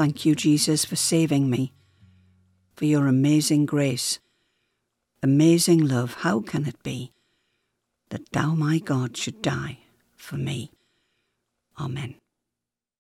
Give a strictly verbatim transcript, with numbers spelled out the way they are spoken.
Thank you, Jesus, for saving me, for your amazing grace, amazing love. How can it be that thou, my God, should die for me? Amen.